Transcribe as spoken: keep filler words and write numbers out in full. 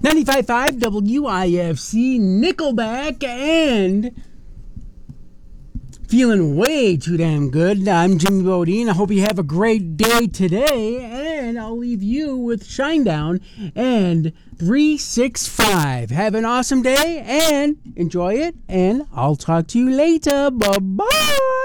ninety-five point five W I F C, Nickelback, and feeling way too damn good. I'm Jimmy Bodine. I hope you have a great day today, and I'll leave you with Shinedown and three six five. Have an awesome day and enjoy it, and I'll talk to you later. Bye-bye.